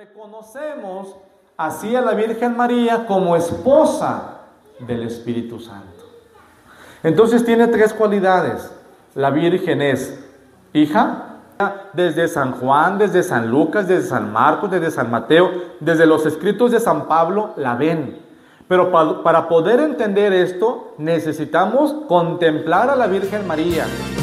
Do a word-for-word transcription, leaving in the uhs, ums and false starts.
reconocemos así a la Virgen María como esposa del Espíritu Santo. Entonces tiene tres cualidades. La Virgen es hija. Desde San Juan, desde San Lucas, desde San Marcos, desde San Mateo, desde los escritos de San Pablo, la ven. Pero para, para poder entender esto, necesitamos contemplar a la Virgen María.